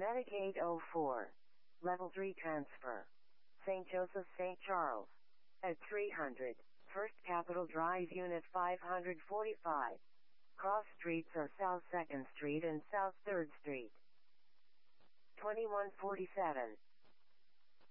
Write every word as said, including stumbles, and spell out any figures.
Medicaid oh four. Level three transfer. Saint Joseph Saint Charles. At three hundred. First Capitol Drive Unit five forty-five. Cross streets are South second Street and South third Street. twenty-one forty-seven.